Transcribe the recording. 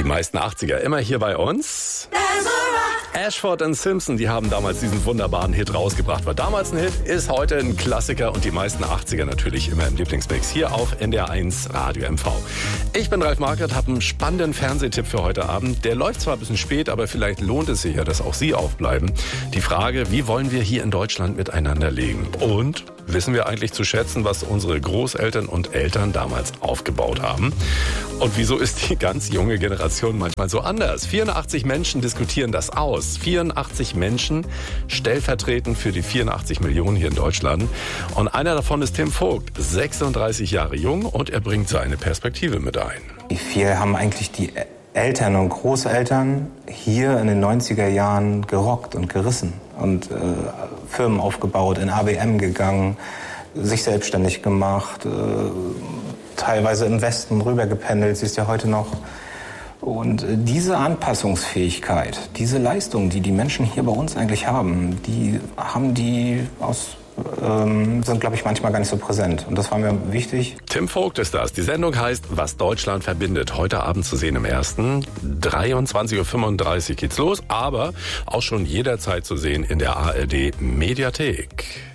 Die meisten 80er immer hier bei uns. Ashford & Simpson, die haben damals diesen wunderbaren Hit rausgebracht. War damals ein Hit, ist heute ein Klassiker und die meisten 80er natürlich immer im Lieblingsmix hier auf NDR1 Radio MV. Ich bin Ralf Markert, habe einen spannenden Fernsehtipp für heute Abend. Der läuft zwar ein bisschen spät, aber vielleicht lohnt es sich ja, dass auch Sie aufbleiben. Die Frage, wie wollen wir hier in Deutschland miteinander leben? Und wissen wir eigentlich zu schätzen, was unsere Großeltern und Eltern damals aufgebaut haben? Und wieso ist die ganz junge Generation manchmal so anders? 84 Menschen diskutieren das aus. 84 Menschen stellvertretend für die 84 Millionen hier in Deutschland. Und einer davon ist Tim Vogt, 36 Jahre jung, und er bringt seine Perspektive mit ein. Wie viel haben eigentlich die Eltern und Großeltern hier in den 90er Jahren gerockt und gerissen und Firmen aufgebaut, in ABM gegangen, sich selbstständig gemacht, teilweise im Westen rübergependelt, siehst ja heute noch. Und diese Anpassungsfähigkeit, diese Leistung, die die Menschen hier bei uns eigentlich haben, sind, glaube ich, manchmal gar nicht so präsent. Und das war mir wichtig. Tim Vogt ist das. Die Sendung heißt Was Deutschland verbindet. Heute Abend zu sehen im Ersten. 23.35 Uhr geht's los, aber auch schon jederzeit zu sehen in der ARD Mediathek.